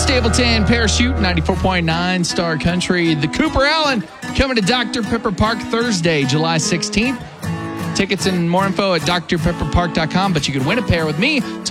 Stapleton Parachute, 94.9 Star Country. The Cooper Allen coming to Dr. Pepper Park Thursday, July 16th. Tickets and more info at drpepperpark.com, but you can win a pair with me